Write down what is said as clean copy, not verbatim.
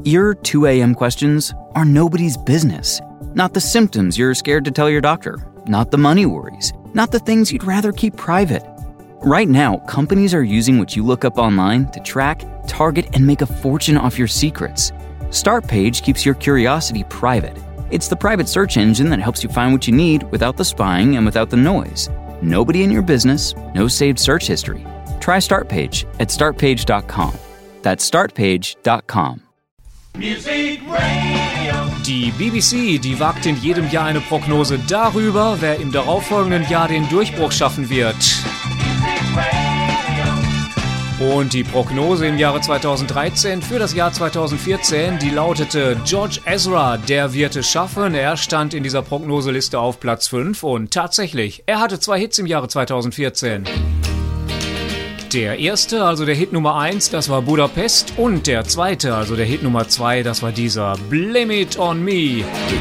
Your 2 a.m. questions are nobody's business. Not the symptoms you're scared to tell your doctor. Not the money worries. Not the things you'd rather keep private. Right now, companies are using what you look up online to track, target, and make a fortune off your secrets. Startpage keeps your curiosity private. It's the private search engine that helps you find what you need without the spying and without the noise. Nobody in your business, no saved search history. Try Startpage at startpage.com. That's startpage.com. Music Radio. Die BBC, die wagt in jedem Jahr eine Prognose darüber, wer im darauffolgenden Jahr den Durchbruch schaffen wird. Und die Prognose im Jahre 2013 für das Jahr 2014, die lautete: George Ezra, der wird es schaffen. Er stand in dieser Prognoseliste auf Platz 5 und tatsächlich, er hatte 2 Hits im Jahre 2014. Der erste, also der Hit Nummer 1, das war Budapest, und der zweite, also der Hit Nummer 2, das war dieser Blame It On Me.